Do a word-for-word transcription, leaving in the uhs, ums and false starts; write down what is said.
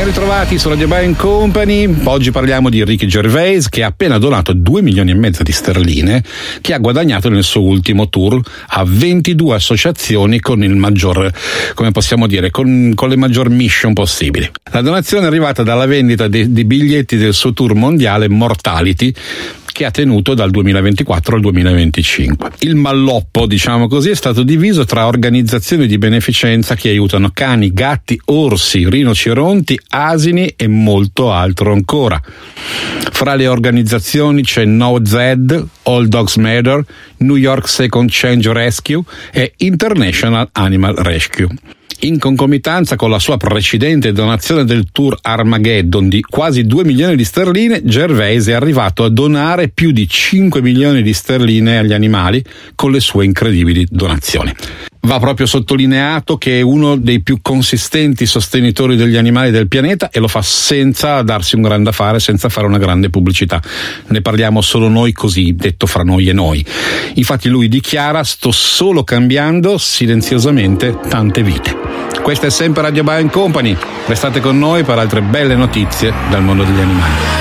Ben ritrovati su Radio Buying Company. Oggi parliamo di Ricky Gervais, che ha appena donato due milioni e mezzo di sterline che ha guadagnato nel suo ultimo tour a ventidue associazioni con il maggior, come possiamo dire, con, con le maggior mission possibili. La donazione è arrivata dalla vendita di, di biglietti del suo tour mondiale Mortality, che ha tenuto dal duemilaventiquattro al duemilaventicinque. Il malloppo, diciamo così, è stato diviso tra organizzazioni di beneficenza che aiutano cani, gatti, orsi, rinoceronti, asini e molto altro ancora. Fra le organizzazioni c'è No Z, All Dogs Matter, New York Second Change Rescue e International Animal Rescue. In concomitanza con la sua precedente donazione del tour Armageddon di quasi due milioni di sterline, Gervais è arrivato a donare più di cinque milioni di sterline agli animali con le sue incredibili donazioni. Va proprio sottolineato che è uno dei più consistenti sostenitori degli animali del pianeta e lo fa senza darsi un grande affare, senza fare una grande pubblicità. Ne parliamo solo noi, così, detto fra noi e noi. Infatti lui dichiara: sto solo cambiando silenziosamente tante vite. Questa è sempre Radio Buying Company. Restate con noi per altre belle notizie dal mondo degli animali.